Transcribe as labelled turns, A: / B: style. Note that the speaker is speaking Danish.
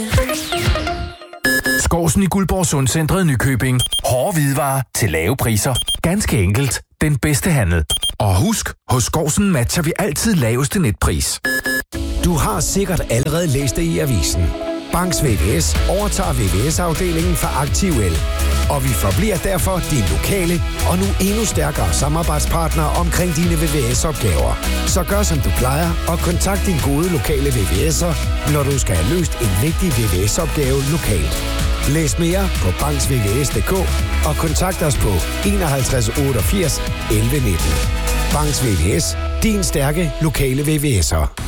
A: Skovsen i Guldborg Sundcentret Nykøbing. Hårde hvidevarer til lave priser. Ganske enkelt. Den bedste handel. Og husk, hos Skovsen matcher vi altid laveste netpris.
B: Du har sikkert allerede læst det i avisen. Banks VVS overtager VVS-afdelingen fra Aktiv-El. Og vi forbliver derfor din lokale og nu endnu stærkere samarbejdspartner omkring dine VVS-opgaver. Så gør som du plejer og kontakt din gode lokale VVS'er, når du skal have løst en vigtig VVS-opgave lokalt. Læs mere på banksvvs.dk og kontakt os på 51 88 11 19. Banks VVS. Din stærke lokale VVS'er.